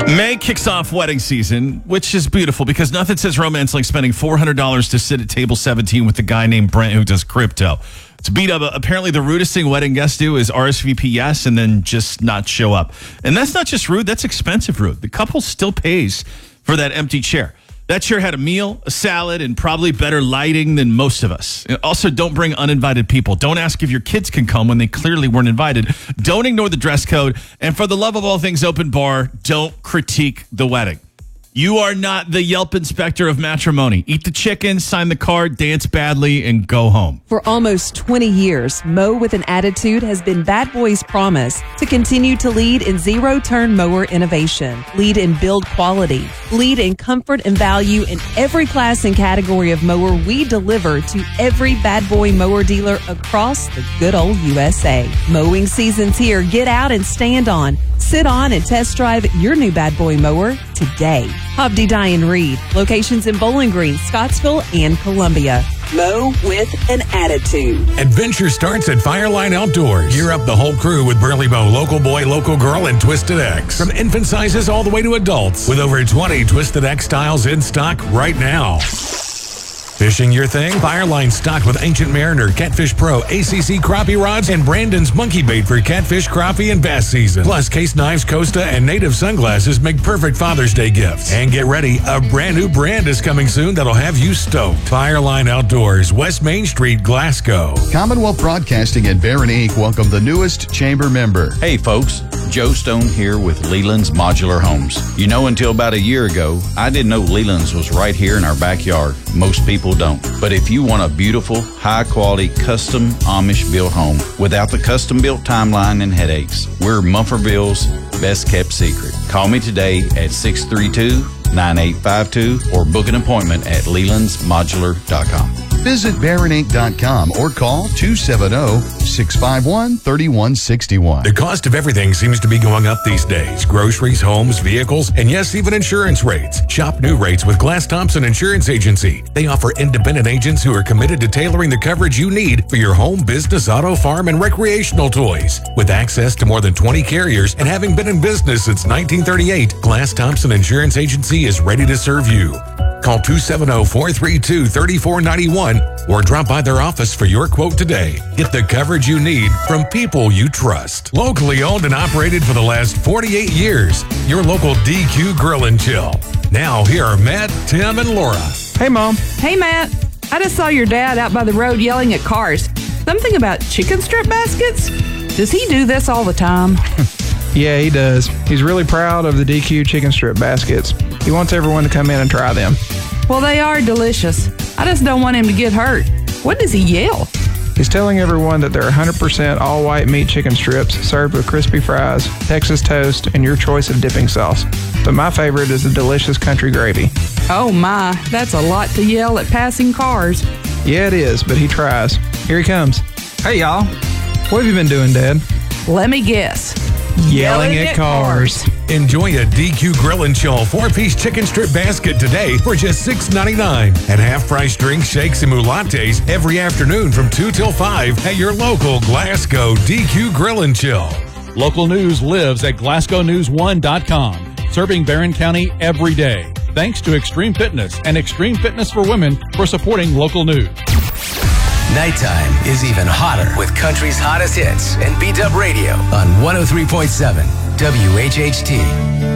May kicks off wedding season, which is beautiful because nothing says romance like spending $400 to sit at table 17 with a guy named Brent who does crypto. It's beat up. Apparently, the rudest thing wedding guests do is RSVP yes and then just not show up. And that's not just rude, that's expensive rude. The couple still pays for that empty chair. That chair had a meal, a salad, and probably better lighting than most of us. Also, don't bring uninvited people. Don't ask if your kids can come when they clearly weren't invited. Don't ignore the dress code. And for the love of all things open bar, don't critique the wedding. You are not the Yelp inspector of matrimony. Eat the chicken, sign the card, dance badly, and go home. For almost 20 years, Mow with an Attitude has been Bad Boy's promise to continue to lead in zero-turn mower innovation, lead in build quality, lead in comfort and value in every class and category of mower we deliver to every Bad Boy mower dealer across the good old USA. Mowing season's here. Get out and stand on, sit on, and test drive your new Bad Boy mower today. Hobdy Dye & Reed. Locations in Bowling Green, Scottsville, and Columbia. Mow with an Attitude. Adventure starts at Fireline Outdoors. Gear up the whole crew with Burley Mow, Local Boy, Local Girl, and Twisted X. From infant sizes all the way to adults. With over 20 Twisted X styles in stock right now. Fishing your thing? Fireline stocked with Ancient Mariner, Catfish Pro, ACC crappie rods, and Brandon's monkey bait for catfish, crappie, and bass season. Plus, case knives, Costa, and native sunglasses make perfect Father's Day gifts. And get ready, a brand new brand is coming soon that'll have you stoked. Fireline Outdoors, West Main Street, Glasgow. Commonwealth Broadcasting and Barron Inc. welcome the newest chamber member. Hey folks, Joe Stone here with Leland's Modular Homes. You know, until about a year ago, I didn't know Leland's was right here in our backyard. Most people don't. But if you want a beautiful, high-quality, custom Amish-built home without the custom-built timeline and headaches, we're Mumfordville's best-kept secret. Call me today at 632-9852 or book an appointment at lelandsmodular.com. Visit BarronInc.com or call 270-651-3161. The cost of everything seems to be going up these days. Groceries, homes, vehicles, and yes, even insurance rates. Shop new rates with Glass Thompson Insurance Agency. They offer independent agents who are committed to tailoring the coverage you need for your home, business, auto, farm, and recreational toys. With access to more than 20 carriers and having been in business since 1938, Glass Thompson Insurance Agency is ready to serve you. Call 270-432-3491 or drop by their office for your quote today. Get the coverage you need from people you trust. Locally owned and operated for the last 48 years. Your local DQ Grill and Chill. Now, here are Matt, Tim, and Laura. Hey, Mom. Hey, Matt. I just saw your dad out by the road yelling at cars. Something about chicken strip baskets? Does he do this all the time? Yeah, he does. He's really proud of the DQ chicken strip baskets. He wants everyone to come in and try them. Well, they are delicious. I just don't want him to get hurt. What does he yell? He's telling everyone that they're 100% all-white meat chicken strips served with crispy fries, Texas toast, and your choice of dipping sauce. But my favorite is the delicious country gravy. Oh my, that's a lot to yell at passing cars. Yeah, it is, but he tries. Here he comes. Hey, y'all. What have you been doing, Dad? Let me guess. Yelling at cars. Enjoy a DQ Grill and Chill 4-piece chicken strip basket today for just $6.99. And half-price drinks, shakes, and lattes every afternoon from 2 till 5 at your local Glasgow DQ Grill and Chill. Local news lives at GlasgowNews1.com, serving Barron County every day. Thanks to Extreme Fitness and Extreme Fitness for Women for supporting local news. Nighttime is even hotter with country's hottest hits and beat-up radio on 103.7 WHHT.